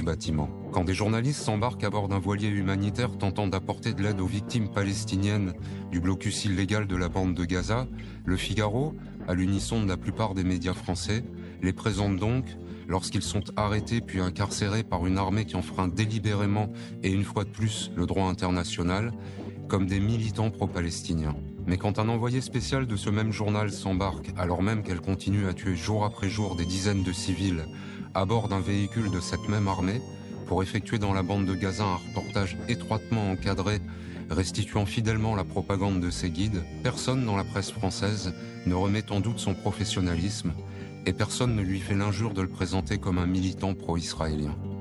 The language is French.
du bâtiment. Quand des journalistes s'embarquent à bord d'un voilier humanitaire tentant d'apporter de l'aide aux victimes palestiniennes du blocus illégal de la bande de Gaza, Le Figaro, à l'unisson de la plupart des médias français, les présente donc, lorsqu'ils sont arrêtés puis incarcérés par une armée qui enfreint délibérément et une fois de plus le droit international, comme des militants pro-palestiniens. Mais quand un envoyé spécial de ce même journal s'embarque, alors même qu'elle continue à tuer jour après jour des dizaines de civils à bord d'un véhicule de cette même armée, pour effectuer dans la bande de Gaza un reportage étroitement encadré, restituant fidèlement la propagande de ses guides, personne dans la presse française ne remet en doute son professionnalisme, et personne ne lui fait l'injure de le présenter comme un militant pro-israélien.